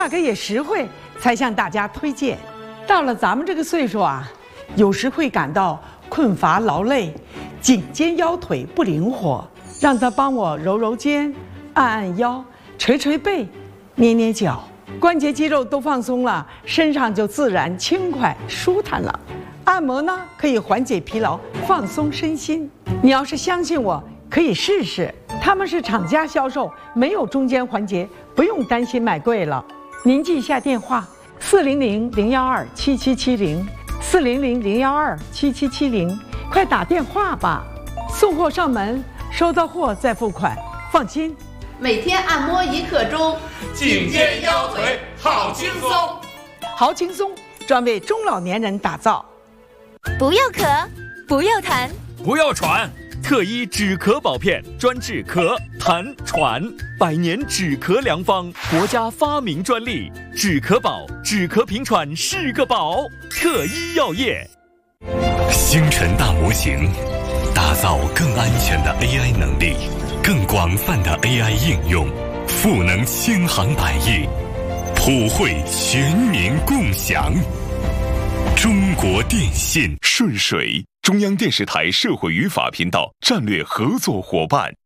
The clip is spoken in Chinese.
价格也实惠，才向大家推荐。到了咱们这个岁数啊，有时会感到困乏劳累，颈肩腰腿不灵活，让他帮我揉揉肩、按按腰、捶捶背、捏捏脚，关节肌肉都放松了，身上就自然轻快舒坦了。按摩呢，可以缓解疲劳，放松身心。你要是相信我，可以试试。他们是厂家销售，没有中间环节，不用担心买贵了。您记一下电话：400-012-7770，400-012-7770，快打电话吧。送货上门，收到货再付款，放心。 每天按摩1刻钟， 颈肩腰腿好轻松， 好轻松，专为中老年人打造。 不要咳，不要痰， 不要喘，特医止咳宝片专治咳、痰、喘，100年止咳良方，国家发明专利，止咳宝，止咳平喘是个宝。特医药业。 星辰大模型，打造更安全的 AI 能力，更广泛的 AI 应用，赋能千行百业，普惠全民共享。中国电信。 顺水，中央电视台社会与法频道战略合作伙伴。